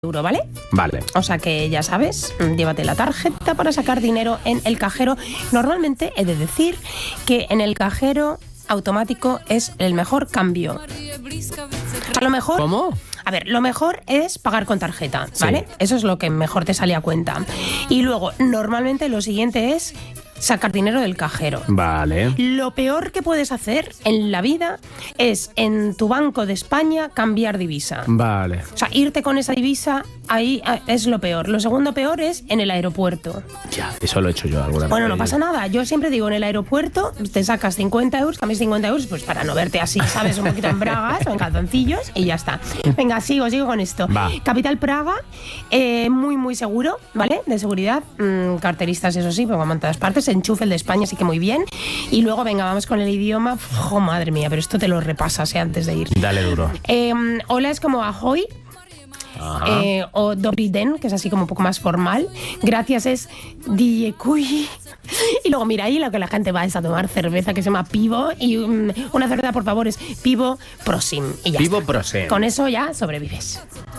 euro, ¿vale? Vale. O sea que ya sabes, llévate la tarjeta para sacar dinero en el cajero. Normalmente he de decir que en el cajero automático es el mejor cambio. A lo mejor... ¿Cómo? A ver, lo mejor es pagar con tarjeta, ¿vale? Sí. Eso es lo que mejor te sale a cuenta. Y luego, normalmente lo siguiente es sacar dinero del cajero. Vale. Lo peor que puedes hacer en la vida es en tu Banco de España cambiar divisa. Vale. O sea, irte con esa divisa, ahí es lo peor. Lo segundo peor es en el aeropuerto. Ya, eso lo he hecho yo alguna vez. Bueno, no pasa nada. Yo siempre digo, en el aeropuerto te sacas 50 euros, cambias 50 euros, pues para no verte así, ¿sabes? Un poquito en bragas o en calzoncillos y ya está. Venga, sigo con esto. Va. Capital Praga, muy, muy seguro, ¿vale? De seguridad. Carteristas, eso sí, pero como en todas partes. Enchufe, el de España, sí que muy bien. Y luego, venga, vamos con el idioma. ¡Oh, madre mía! Pero esto te lo repasas, antes de ir. Dale duro. Hola es como ahoy. Ajá. O Dobry den, que es así como un poco más formal. Gracias es Diekuy. Y luego mira, ahí lo que la gente va es a tomar cerveza que se llama Pivo. Y una cerveza, por favor, es Pivo Prosim. Y ya Pivo está. Prosim. Con eso ya sobrevives.